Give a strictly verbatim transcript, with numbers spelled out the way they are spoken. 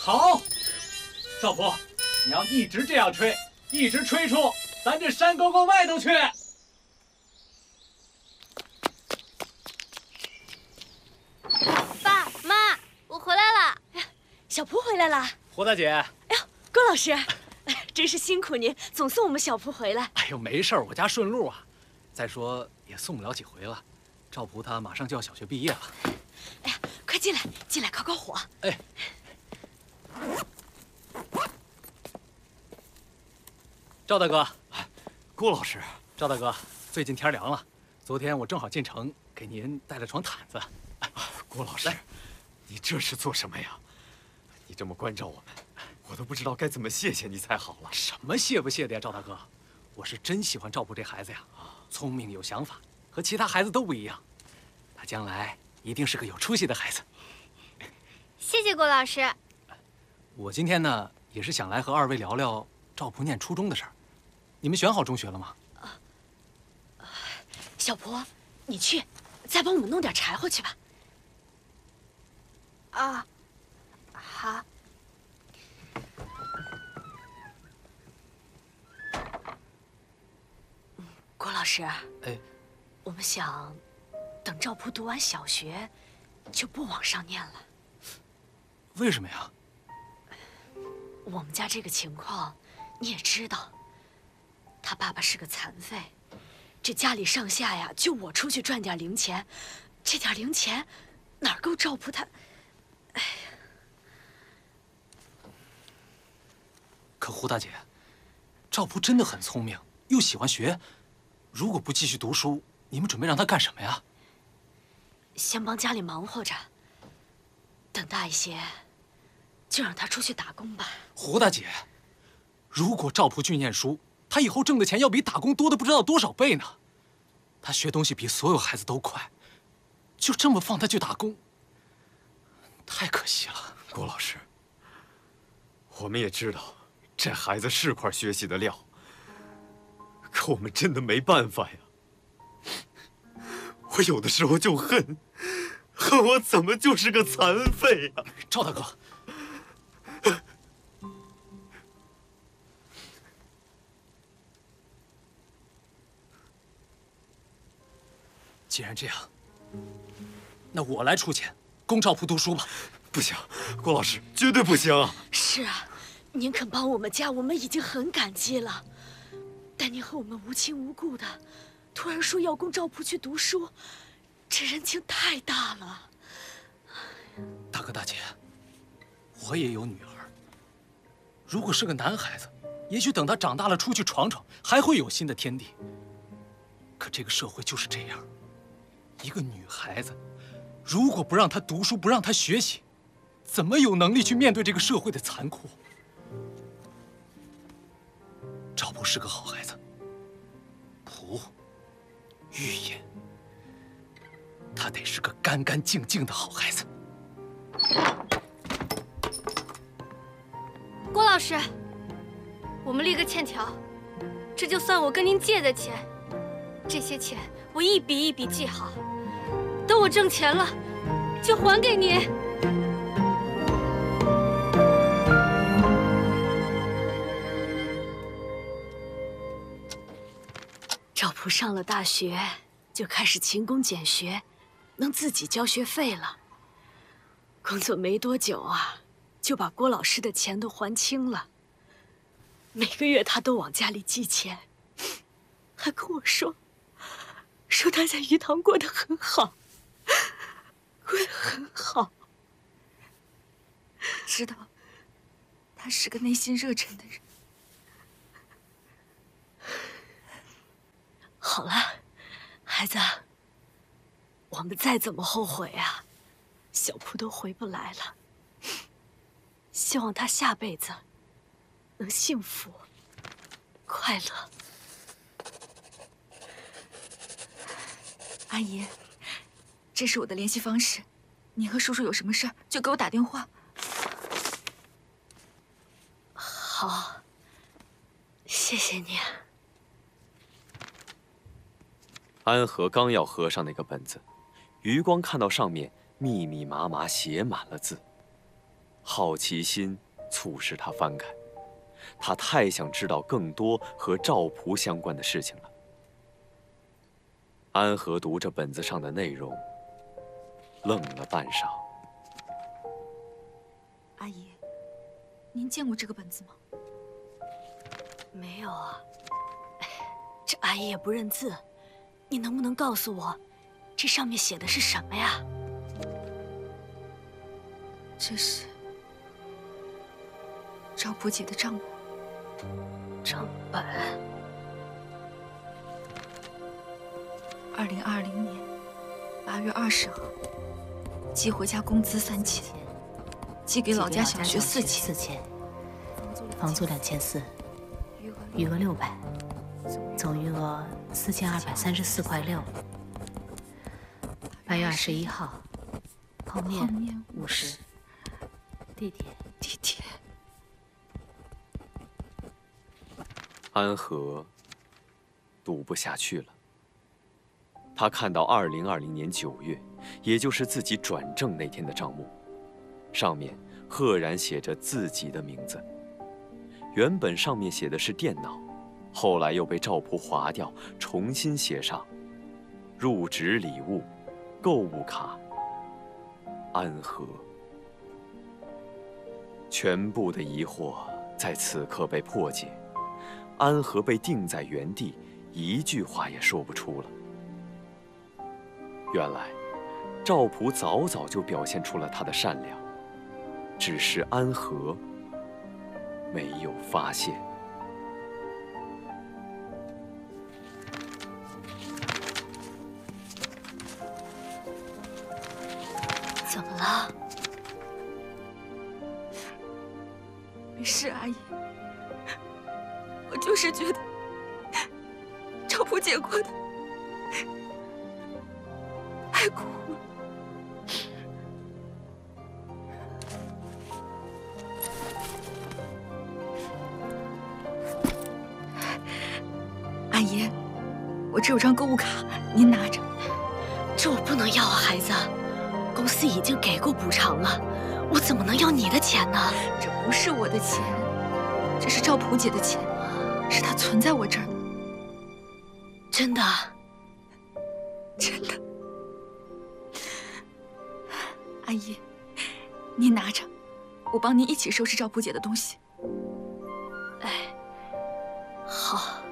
好，赵普，你要一直这样吹，一直吹出咱这山沟沟外头去。 爸妈，我回来了。 哎呀，小蒲回来了。 胡大姐， 哎呀，郭老师，真是辛苦您，总送我们小蒲回来。 哎呦，没事儿，我家顺路啊。再说也送不了几回了，赵蒲他马上就要小学毕业了。 哎呀，快进来，进来烤烤火。 哎。赵大哥， 郭老师， 赵大哥，最近天凉了，昨天我正好进城，给您带了床毯子。 郭老师，你这是做什么呀？你这么关照我们，我都不知道该怎么谢谢你才好了。 什么谢不谢的呀，赵大哥，我是真喜欢赵普这孩子呀，聪明有想法，和其他孩子都不一样，他将来一定是个有出息的孩子。 谢谢郭老师。 我今天呢，也是想来和二位聊聊赵普念初中的事儿。你们选好中学了吗？ 啊，小蒲，你去，再帮我们弄点柴火去吧。 啊，好。 郭老师， 哎， 我们想等赵普读完小学，就不往上念了。 为什么呀？ 我们家这个情况，你也知道。他爸爸是个残废，这家里上下呀，就我出去赚点零钱，这点零钱哪儿够赵普他？哎呀！ 可胡大姐，赵普真的很聪明，又喜欢学。如果不继续读书，你们准备让他干什么呀？ 先帮家里忙活着，等大一些，就让他出去打工吧。 胡大姐，如果赵普去念书，他以后挣的钱要比打工多的不知道多少倍呢。他学东西比所有孩子都快，就这么放他去打工，太可惜了。 郭老师，我们也知道这孩子是块学习的料，可我们真的没办法呀。我有的时候就恨，恨我怎么就是个残废呀！ 赵大哥。既然这样，那我来出钱供赵普读书吧。 不行，郭老师，绝对不行啊！ 是啊，您肯帮我们家，我们已经很感激了。但您和我们无亲无故的，突然说要供赵普去读书，这人情太大了。 大哥大姐，我也有女儿。如果是个男孩子，也许等他长大了出去闯闯，还会有新的天地。可这个社会就是这样。一个女孩子，如果不让她读书，不让她学习，怎么有能力去面对这个社会的残酷？赵普是个好孩子，普、玉言，他得是个干干净净的好孩子。 郭老师，我们立个欠条，这就算我跟您借的钱，这些钱我一笔一笔记好。等我挣钱了，就还给您。 赵普上了大学，就开始勤工俭学，能自己交学费了。工作没多久啊，就把郭老师的钱都还清了。每个月他都往家里寄钱，还跟我说，说他在鱼塘过得很好。过得很好， 知道他是个内心热忱的人。 好了，孩子，我们再怎么后悔啊，小蒲都回不来了。希望他下辈子能幸福、快乐。 阿姨。这是我的联系方式，你和叔叔有什么事儿就给我打电话。 好，谢谢你。 安和刚要合上那个本子，余光看到上面密密麻麻写满了字， 好奇心促使他翻开，他太想知道更多和赵普相关的事情了。安和读着本子上的内容，愣了半晌。 阿姨，您见过这个本子吗？ 没有啊。这阿姨也不认字，你能不能告诉我，这上面写的是什么呀？ 这是赵普姐的账本。 账本。 二零二零年八月二十号，寄回家工资三千，寄给老家小学四千， 四千，房租两千四，余额六百，总余额四千二百三十四块六。八月二十一号，泡面五十，地铁地铁。 安和读不下去了。他看到二零二零年九月，也就是自己转正那天的账目，上面赫然写着自己的名字。原本上面写的是电脑，后来又被赵普划掉，重新写上入职礼物、购物卡、安和。全部的疑惑在此刻被破解，安和被定在原地，一句话也说不出了。原来，赵普早早就表现出了他的善良，只是安和没有发现。 怎么了？ 没事，阿姨。我就是觉得赵普姐过得太苦了。阿姨，我这有张购物卡，您拿着。 这我不能要啊，孩子，公司已经给过补偿了，我怎么能要你的钱呢？ 这不是我的钱，这是赵普姐的钱，是她存在我这儿的。 真的？ 真的。阿姨，您拿着，我帮您一起收拾赵普姐的东西。 哎，好。